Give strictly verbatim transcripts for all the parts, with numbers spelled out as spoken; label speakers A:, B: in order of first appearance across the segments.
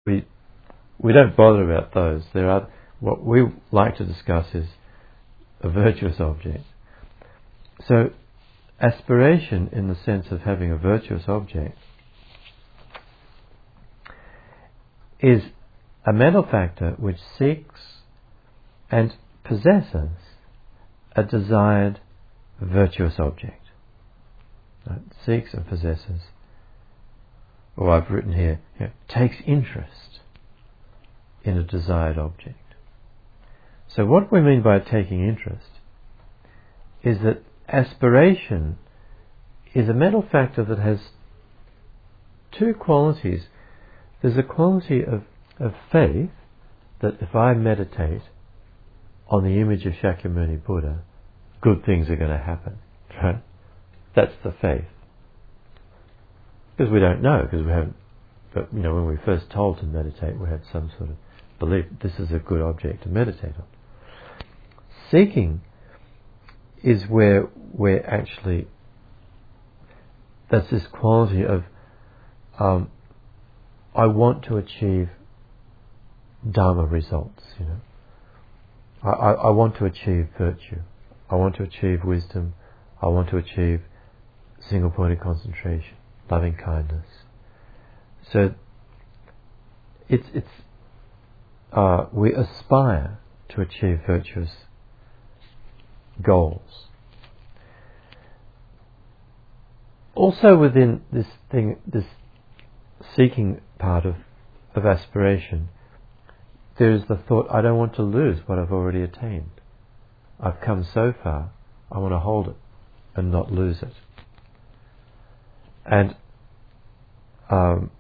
A: we we don't bother about those. There are what we like to discuss is a virtuous object. So aspiration, in the sense of having a virtuous object, is a mental factor which seeks and possesses a desired virtuous object. Right? Seeks and possesses, or I've written here, you know, takes interest in a desired object. So what we mean by taking interest is that aspiration is a mental factor that has two qualities. There's a quality of, of faith, that if I meditate on the image of Shakyamuni Buddha, good things are going to happen. Right? That's the faith. Because we don't know, because we haven't, but you know, when we were first told to meditate, we had some sort of belief this is a good object to meditate on. Seeking is where we're actually, that's this quality of um, I want to achieve Dharma results, you know. I, I, I want to achieve virtue. I want to achieve wisdom. I want to achieve single-pointed concentration, loving kindness. So it's it's uh, we aspire to achieve virtuous goals. Also within this thing, this seeking part of, of aspiration, there is the thought, I don't want to lose what I've already attained. I've come so far, I want to hold it and not lose it. And um,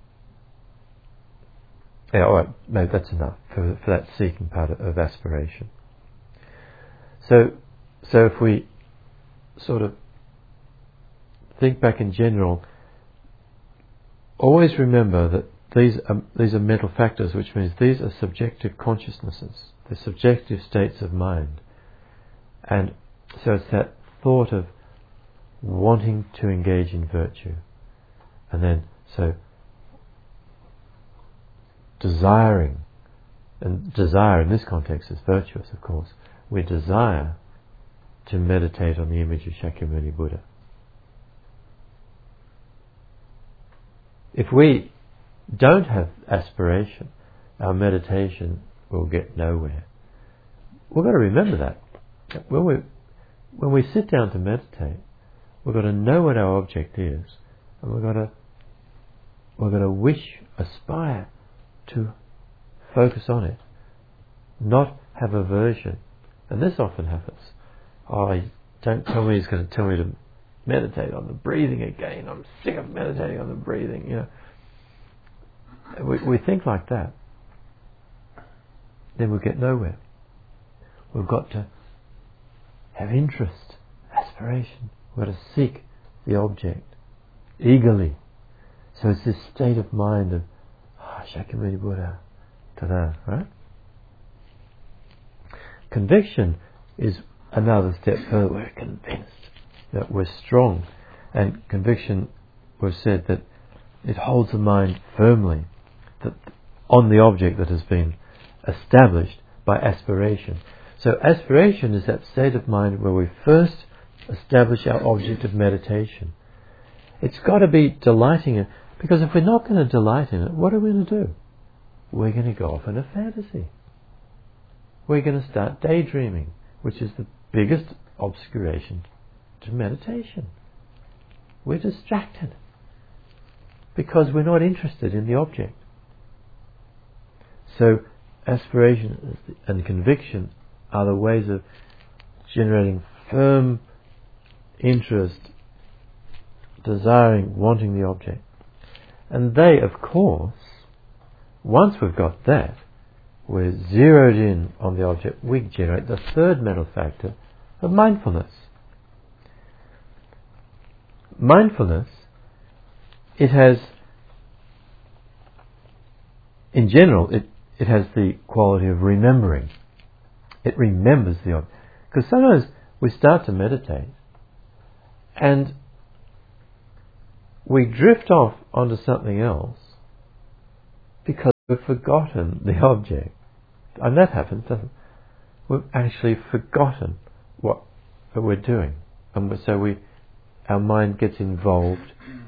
A: yeah, all right, maybe that's enough for, for that seeking part of, of aspiration. So, so if we sort of think back in general, always remember that these are, these are mental factors, which means these are subjective consciousnesses, they're subjective states of mind. And so it's that thought of wanting to engage in virtue, and then so desiring, and desire in this context is virtuous, of course. We desire to meditate on the image of Shakyamuni Buddha. If we don't have aspiration, our meditation will get nowhere. We've got to remember that. When we, when we sit down to meditate, we've got to know what our object is, and we've got to, we've got to wish, aspire to focus on it, not have aversion. And this often happens. Oh, don't tell me he's going to tell me to meditate on the breathing again. I'm sick of meditating on the breathing. You know, we, we think like that. Then we'll get nowhere. We've got to have interest, aspiration. We've got to seek the object eagerly. So it's this state of mind of, oh, Shakyamuni Buddha, ta-da, right? Conviction is another step further. We're convinced that we're strong. And conviction, we've said that it holds the mind firmly that on the object that has been established by aspiration. So aspiration is that state of mind where we first establish our object of meditation. It's got to be delighting in it, because if we're not going to delight in it, what are we going to do? We're going to go off in a fantasy. We're going to start daydreaming, which is the biggest obscuration to meditation. We're distracted because we're not interested in the object. So aspiration and conviction are the ways of generating firm interest, desiring, wanting the object. And they, of course, once we've got that, we're zeroed in on the object, we generate the third mental factor of mindfulness. Mindfulness, it has, in general, it, it has the quality of remembering. It remembers the object. Because sometimes we start to meditate and we drift off onto something else because we've forgotten the object. And that happens, doesn't it? We've actually forgotten what we're doing. And so we, our mind gets involved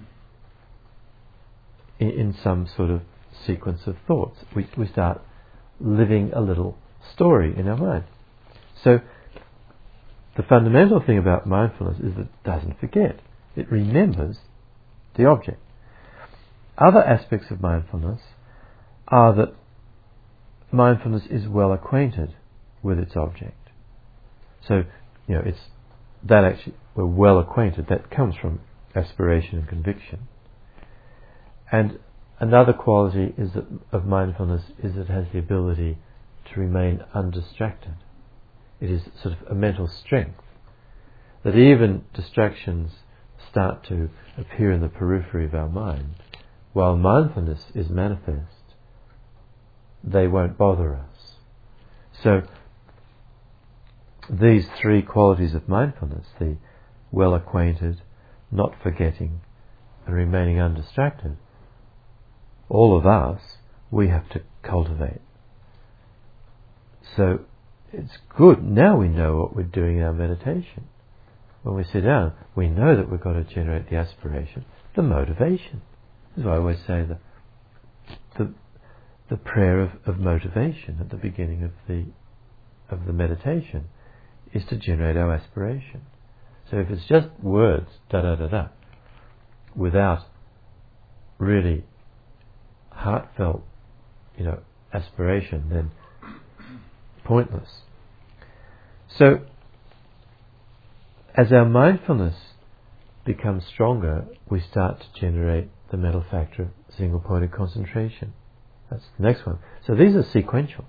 A: in, in some sort of sequence of thoughts. We, we start living a little story in our mind. So the fundamental thing about mindfulness is that it doesn't forget. It remembers the object. Other aspects of mindfulness are that mindfulness is well acquainted with its object. So, you know, it's that actually we're well acquainted. That comes from aspiration and conviction. And another quality is that of mindfulness is that it has the ability to remain undistracted. It is sort of a mental strength that even distractions start to appear in the periphery of our mind, while mindfulness is manifest, they won't bother us. So these three qualities of mindfulness, the well acquainted, not forgetting, and remaining undistracted, all of us, we have to cultivate. So it's good, now we know what we're doing in our meditation. When we sit down, we know that we've got to generate the aspiration, the motivation. This is why I always say the the, the prayer of, of motivation at the beginning of the of the meditation is to generate our aspiration. So if it's just words, da da da da, without really heartfelt, you know, aspiration, then pointless. So as our mindfulness becomes stronger, we start to generate the mental factor of single-pointed concentration. That's the next one. So these are sequential.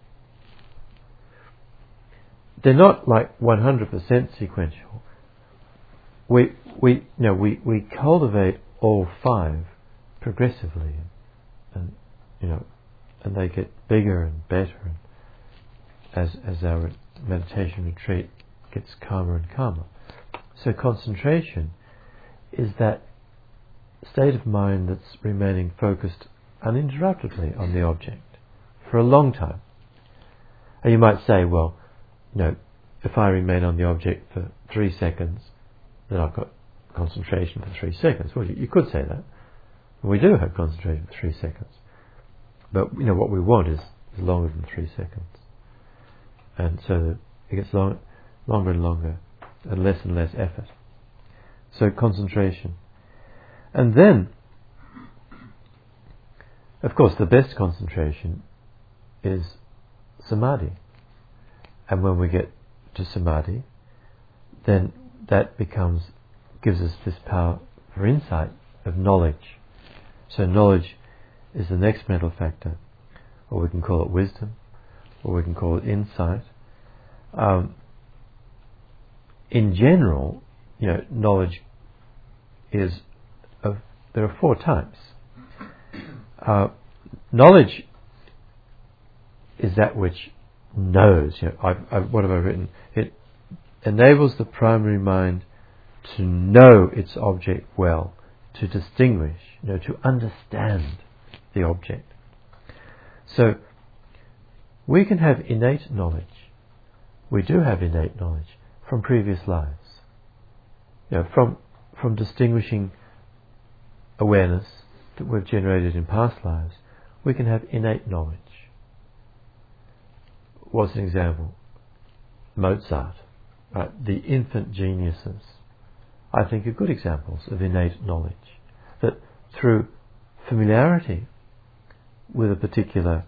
A: They're not like one hundred percent sequential. We we you know we, we cultivate all five progressively, and you know, and they get bigger and better, and as as our meditation retreat gets calmer and calmer. So concentration is that state of mind that's remaining focused uninterruptedly on the object for a long time. And you might say, well, you know, if I remain on the object for three seconds, then I've got concentration for three seconds. Well, you, you could say that. We do have concentration for three seconds. But, you know, what we want is, is longer than three seconds. And so that it gets long, longer and longer, and less and less effort. So concentration. And then, of course, the best concentration is samadhi. And when we get to samadhi, then that becomes, gives us this power for insight of knowledge. So knowledge is the next mental factor, or we can call it wisdom, or we can call it insight. Um, in general, you know, knowledge is of, there are four types. Uh, knowledge is that which knows. You know, I've, I've, what have I written? It enables the primary mind to know its object well, to distinguish, you know, to understand the object. So we can have innate knowledge. We do have innate knowledge from previous lives. You know, from from distinguishing awareness that we've generated in past lives, we can have innate knowledge. What's an example? Mozart, right? The infant geniuses, I think, are good examples of innate knowledge. That through familiarity with a particular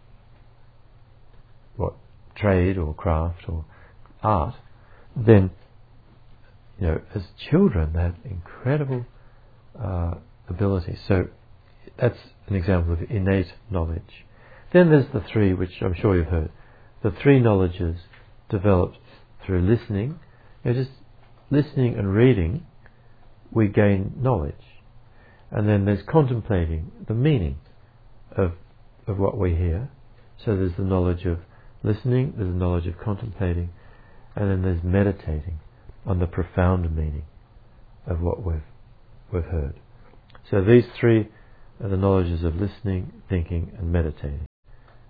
A: what trade or craft or art, then, you know, as children they have incredible uh, ability. So that's an example of innate knowledge. Then there's the three, which I'm sure you've heard. The three knowledges developed through listening. You know, just listening and reading, we gain knowledge. And then there's contemplating the meaning of of what we hear. So there's the knowledge of listening, there's the knowledge of contemplating, and then there's meditating on the profound meaning of what we've we've heard. So these three are the knowledges of listening, thinking, and meditating.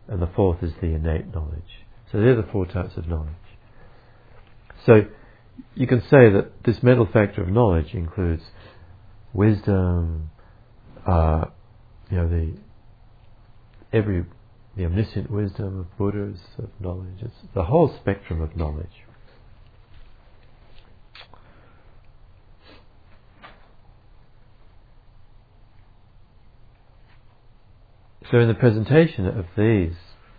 A: and the fourth is the innate knowledge. So they're the four types of knowledge. So you can say that this mental factor of knowledge includes wisdom, uh, you know, the every the omniscient wisdom of Buddhas, of knowledge. It's the whole spectrum of knowledge. So in the presentation of these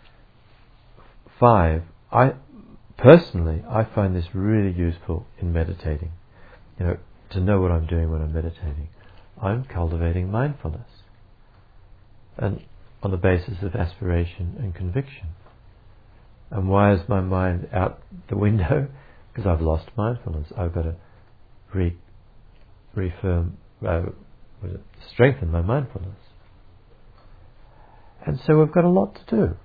A: five, I personally I find this really useful in meditating. You know, to know what I'm doing when I'm meditating. I'm cultivating mindfulness, and on the basis of aspiration and conviction. And why is my mind out the window? Because I've lost mindfulness. I've got to re, refirm, uh, what is it, strengthen my mindfulness. And so we've got a lot to do.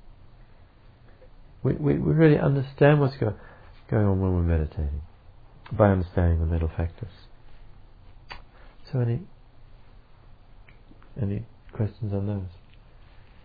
A: We we, we really understand what's go, going on when we're meditating by understanding the mental factors. So any any questions on those?